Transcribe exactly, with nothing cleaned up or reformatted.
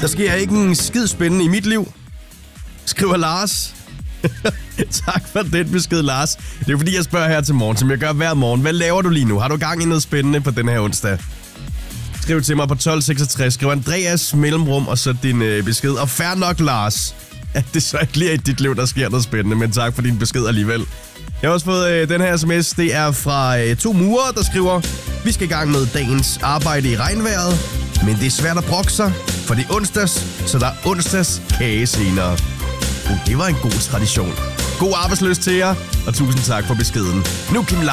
Der sker ikke en skid spændende i mit liv, skriver Lars. Tak for den besked, Lars. Det er fordi, jeg spørger her til morgen, som jeg gør hver morgen. Hvad laver du lige nu? Har du gang i noget spændende på den her onsdag? Skriv til mig på tolv seksogtres. Skriv Andreas mellemrum og så din øh, besked. Og fair nok, Lars, at det så ikke lige er i dit liv, der sker noget spændende. Men tak for din besked alligevel. Jeg har også fået øh, den her sms. Det er fra øh, to murer, der skriver: Vi skal i gang med dagens arbejde i regnvejret. Men det er svært at brokke sig, for det er onsdags, så der er onsdags kage senere. Uh, det var en god tradition. God arbejdsløs til jer, og tusind tak for beskeden. Nu Kim Larsen.